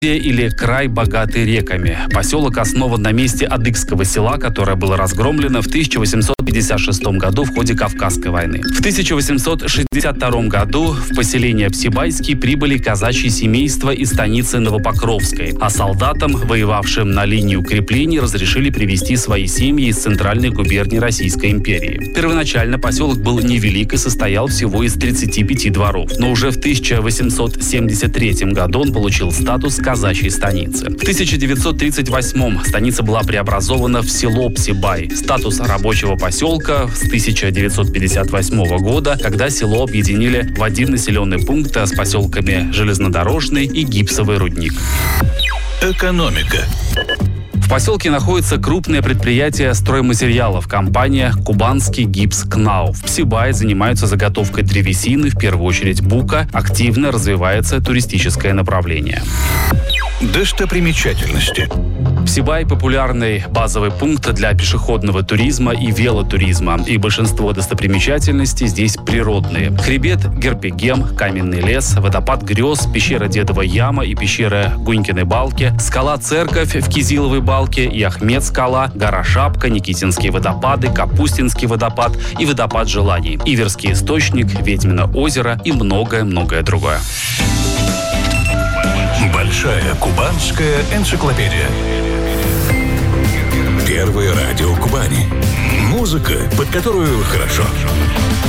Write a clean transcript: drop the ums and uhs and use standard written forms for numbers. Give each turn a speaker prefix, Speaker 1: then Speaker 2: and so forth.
Speaker 1: или край, богатый реками. Поселок основан на месте адыгского села, которое было разгромлено в 1856 году в ходе Кавказской войны. В 1862 году в поселение Псибайский прибыли казачьи семейства из станицы Новопокровской, а солдатам, воевавшим на линии укреплений, разрешили привезти свои семьи из центральной губернии Российской империи. Первоначально поселок был невелик и состоял всего из 35 дворов, но уже в 1873 году он получил статус казачьей станицы. В 1938 станица была преобразована в село Псибай, статус рабочего поселка с 1958 года, когда село объединили в один населенный пункт с поселками Железнодорожный и Гипсовый рудник.
Speaker 2: Экономика.
Speaker 1: В поселке находится крупное предприятие стройматериалов, компания «Кубанский гипс КНАУ». В Псибае занимаются заготовкой древесины, в первую очередь бука. Активно развивается туристическое направление.
Speaker 2: Достопримечательности.
Speaker 1: Псибай – популярный базовый пункт для пешеходного туризма и велотуризма, и большинство достопримечательностей здесь природные. Хребет Герпегем, каменный лес, водопад Грез, пещера Дедова яма и пещера Гунькиной балки, скала-церковь в Кизиловой балке и Ахмед-скала, гора Шапка, Никитинские водопады, Капустинский водопад и водопад Желаний, Иверский источник, Ведьмино озеро и многое-многое другое.
Speaker 2: Большая кубанская энциклопедия. Первое радио Кубани. Музыка, под которую хорошо.